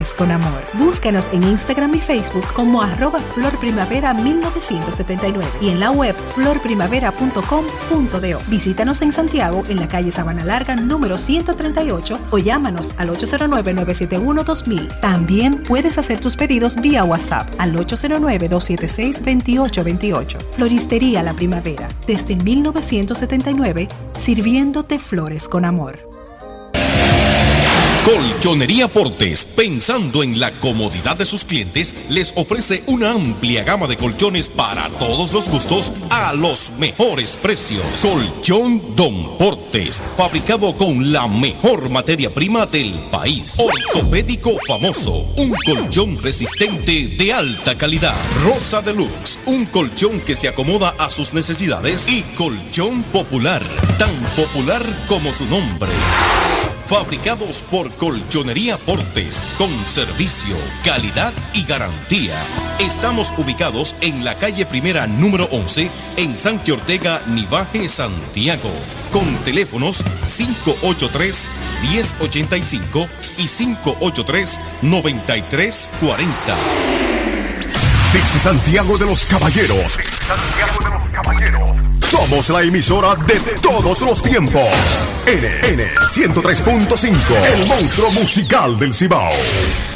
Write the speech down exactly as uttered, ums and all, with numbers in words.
con amor. Búscanos en Instagram y Facebook como arroba Flor Primavera mil novecientos setenta y nueve y en la web flor primavera punto com punto do. Visítanos en Santiago en la calle Sabana Larga número ciento treinta y ocho o llámanos al ocho cero nueve, nueve siete uno, dos mil. También puedes hacer tus pedidos vía WhatsApp al ocho cero nueve, dos siete seis, dos ocho dos ocho. Floristería La Primavera, desde mil novecientos setenta y nueve, sirviéndote flores con amor. Colchonería Portes, pensando en la comodidad de sus clientes, les ofrece una amplia gama de colchones para todos los gustos a los mejores precios. Colchón Don Portes, fabricado con la mejor materia prima del país. Ortopédico Famoso, un colchón resistente de alta calidad. Rosa Deluxe, un colchón que se acomoda a sus necesidades. Y Colchón Popular, tan popular como su nombre. Fabricados por Colchonería Portes, con servicio, calidad y garantía. Estamos ubicados en la calle Primera número once, en Santi Ortega, Nivaje, Santiago. Con teléfonos cinco ocho tres, uno cero ocho cinco y cinco ocho tres, nueve tres cuatro cero. Desde Santiago de los Caballeros. Santiago de los Caballeros. Somos la emisora de todos los tiempos. N, N ciento tres punto cinco. El monstruo musical del Cibao.